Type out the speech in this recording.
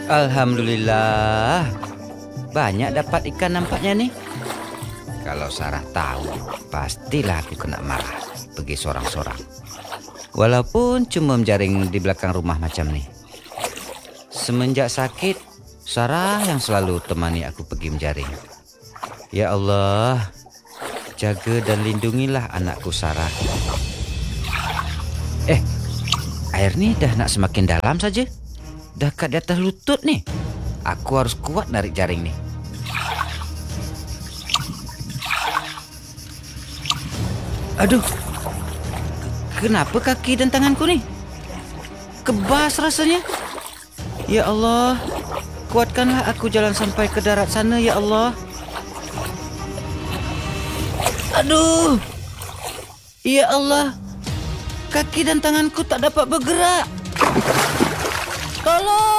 Alhamdulillah. Banyak dapat ikan nampaknya nih. Kalau Sarah tahu, pastilah aku kena marah. Pergi sorang-sorang. Walaupun cuma menjaring di belakang rumah macam nih. Semenjak sakit, Sarah yang selalu temani aku pergi menjaring. Ya Allah, jaga dan lindungilah anakku Sarah. Air ni dah nak semakin dalam saja. Dah kat di atas lutut ni. Aku harus kuat narik jaring ni. Aduh, kenapa kaki dan tanganku ni? Kebas rasanya. Ya Allah, kuatkanlah aku jalan sampai ke darat sana, ya Allah. Aduh, ya Allah, kaki dan tanganku tak dapat bergerak. Tolong!